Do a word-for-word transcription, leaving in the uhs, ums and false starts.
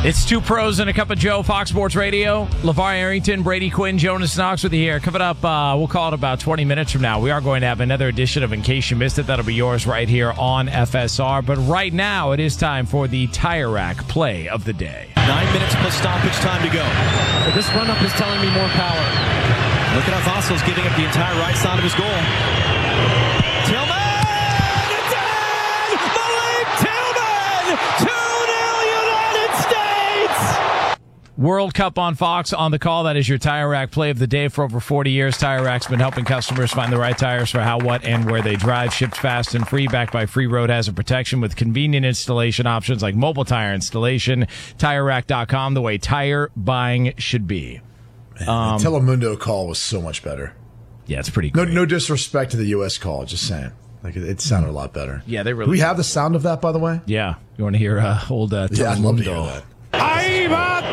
It's two pros and a cup of Joe, Fox Sports Radio. LeVar Arrington, Brady Quinn, Jonas Knox with you here. Coming up, uh, we'll call it about twenty minutes from now. We are going to have another edition of In Case You Missed It. That'll be yours right here on F S R. But right now, it is time for the Tire Rack play of the day. Nine minutes plus stoppage time to go. So this run-up is telling me more power. Look at how Vassal's giving up the entire right side of his goal. Tillman! It's in! Malik Tillman! two nil United States! World Cup on Fox on the call. That is your Tire Rack play of the day. For over forty years, Tire Rack's been helping customers find the right tires for how, what, and where they drive. Shipped fast and free, backed by free road hazard protection with convenient installation options like mobile tire installation. Tire Rack dot com, the way tire buying should be. Man, Um, the Telemundo call was so much better. Yeah, it's pretty No, great. no disrespect to the U S call, just saying. Like it, it sounded a lot better. Yeah, they really Do we did. have the sound of that, by the way? Yeah. You want to hear uh, old uh, Yeah, I'd love to hear Telemundo? that. Ahí va